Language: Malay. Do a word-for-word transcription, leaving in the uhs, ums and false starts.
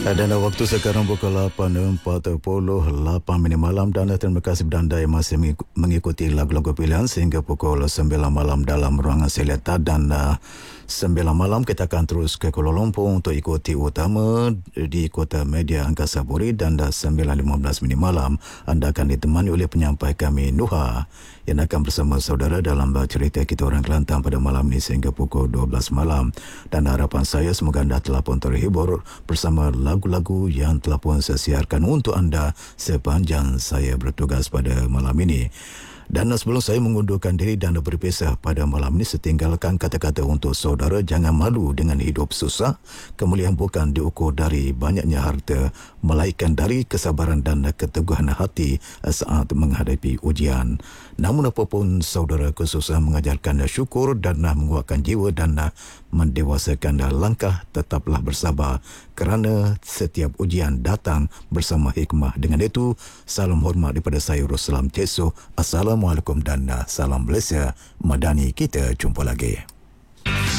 Dan waktu sekarang pukul lapan empat puluh lapan minit malam dan terima kasih beranda yang masih mengikuti lagu-lagu pilihan sehingga pukul sembilan malam dalam ruangan Seleta dan uh, sembilan malam kita akan terus ke Kuala Lumpur untuk ikuti utama di Kota Media Angkasa Puri dan uh, sembilan lima belas minit malam anda akan ditemani oleh penyampai kami Nuha yang akan bersama saudara dalam cerita kita orang Kelantan pada malam ini sehingga pukul dua belas malam dan harapan saya semoga anda telah pun terhibur bersama lagu-lagu yang telah pun saya siarkan untuk anda sepanjang saya bertugas pada malam ini. Dan sebelum saya mengundurkan diri dan berpisah pada malam ini, setinggalkan kata-kata untuk saudara, jangan malu dengan hidup susah. Kemuliaan bukan diukur dari banyaknya harta, melainkan dari kesabaran dan keteguhan hati saat menghadapi ujian. Namun apapun saudara, kesusahan mengajarkan syukur dan menguatkan jiwa dan mendewasakan langkah, tetaplah bersabar kerana setiap ujian datang bersama hikmah. Dengan itu, salam hormat daripada saya Ruslam Teso. Assalamualaikum dan salam Malaysia Madani. Kita jumpa lagi.